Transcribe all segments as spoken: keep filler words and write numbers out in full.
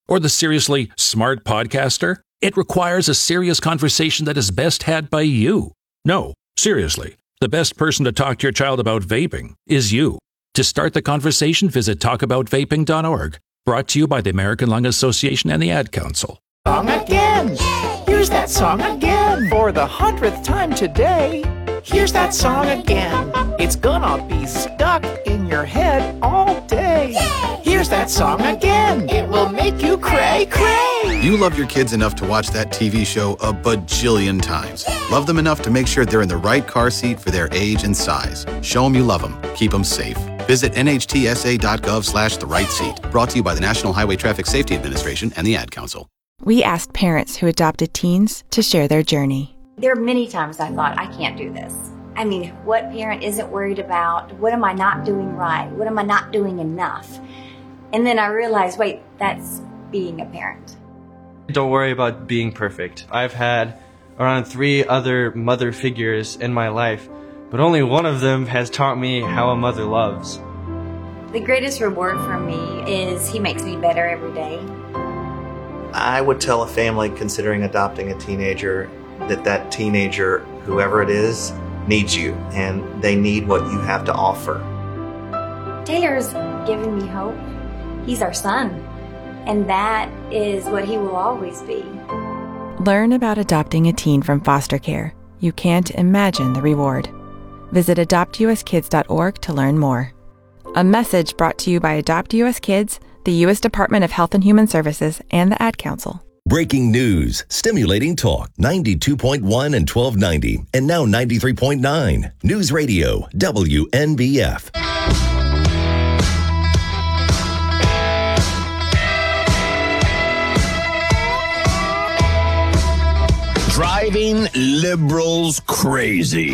Or the seriously smart podcaster? It requires a serious conversation that is best had by you. No, seriously, the best person to talk to your child about vaping is you. To start the conversation, visit talk about vaping dot org. Brought to you by the American Lung Association and the Ad Council. Song again. Here's that song again. For the hundredth time today. Here's that song again. It's gonna be stuck in your head all day. Here's that song again. It will make you cray cray. You love your kids enough to watch that T V show a bajillion times. Love them enough to make sure they're in the right car seat for their age and size. Show them you love them. Keep them safe. Visit N H T S A dot gov slash the right seat. Brought to you by the National Highway Traffic Safety Administration and the Ad Council. We asked parents who adopted teens to share their journey. There are many times I thought, I can't do this. I mean, what parent isn't worried about? What am I not doing right? What am I not doing enough? And then I realized, wait, that's being a parent. Don't worry about being perfect. I've had around three other mother figures in my life, but only one of them has taught me how a mother loves. The greatest reward for me is he makes me better every day. I would tell a family considering adopting a teenager that that teenager, whoever it is, needs you, and they need what you have to offer. Taylor's given me hope. He's our son, and that is what he will always be. Learn about adopting a teen from foster care. You can't imagine the reward. Visit adopt u s kids dot org to learn more. A message brought to you by Adopt U S Kids, the U S Department of Health and Human Services, and the Ad Council. Breaking news, stimulating talk, ninety-two point one and twelve ninety, and now ninety-three point nine. News Radio, W N B F. Driving liberals crazy.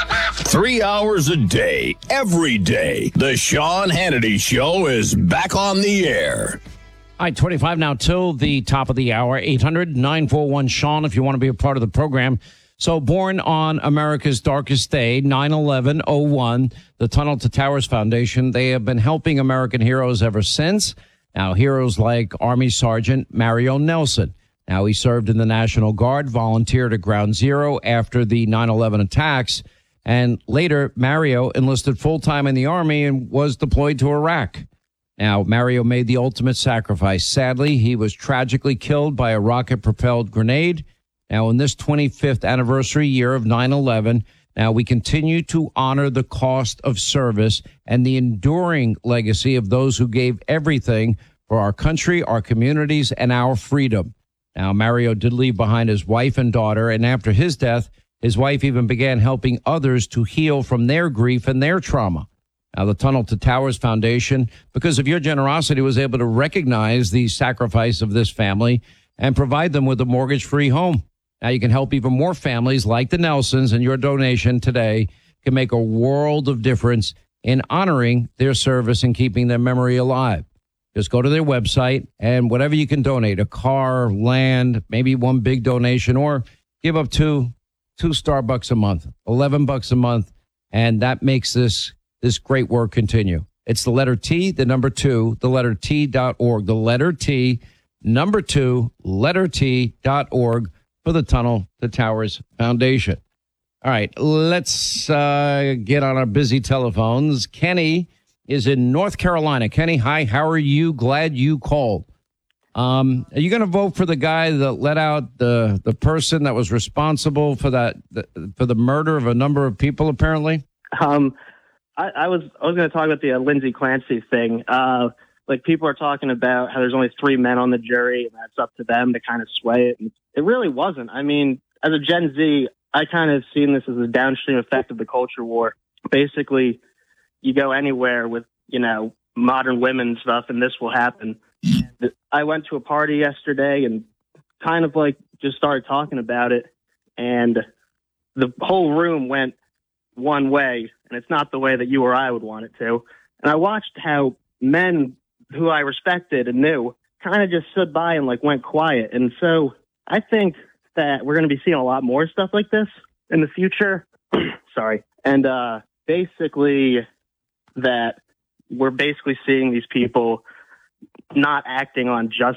Three hours a day, every day. The Sean Hannity Show is back on the air. All right, twenty-five now till the top of the hour. eight hundred nine four one Sean if you want to be a part of the program. So born on America's darkest day, nine eleven oh one, the Tunnel to Towers Foundation, they have been helping American heroes ever since. Now, heroes like Army Sergeant Mario Nelson. Now, he served in the National Guard, volunteered at Ground Zero after the nine eleven attacks, and later Mario enlisted full-time in the Army and was deployed to Iraq. Now, Mario made the ultimate sacrifice. Sadly, he was tragically killed by a rocket-propelled grenade. Now, in this twenty-fifth anniversary year of nine eleven, now we continue to honor the cost of service and the enduring legacy of those who gave everything for our country, our communities, and our freedom. Now, Mario did leave behind his wife and daughter, and after his death, his wife even began helping others to heal from their grief and their trauma. Now, the Tunnel to Towers Foundation, because of your generosity, was able to recognize the sacrifice of this family and provide them with a mortgage-free home. Now, you can help even more families like the Nelsons, and your donation today can make a world of difference in honoring their service and keeping their memory alive. Just go to their website, and whatever you can donate, a car, land, maybe one big donation, or give up to two Starbucks a month, eleven bucks a month, and that makes this this great work continue. It's the letter T, the number two, the letter T dot org, the letter T, number two, letter T dot org for the Tunnel to Towers Foundation. All right, let's uh, get on our busy telephones. Kenny is in North Carolina. Kenny, hi, how are you? Glad you called. Um, are you going to vote for the guy that let out the the person that was responsible for that the, for the murder of a number of people? Apparently, um, I, I was I was going to talk about the uh, Lindsay Clancy thing. Uh, like people are talking about how there's only three men on the jury, and that's up to them to kind of sway it. And it really wasn't. I mean, as a Gen Z, I kind of seen this as a downstream effect of the culture war. Basically, you go anywhere with you know modern women stuff, and this will happen. I went to a party yesterday and kind of like just started talking about it, and the whole room went one way, and it's not the way that you or I would want it to. And I watched how men who I respected and knew kind of just stood by and like went quiet. And so I think that we're going to be seeing a lot more stuff like this in the future. Sorry. And uh, basically that we're basically seeing these people not acting on just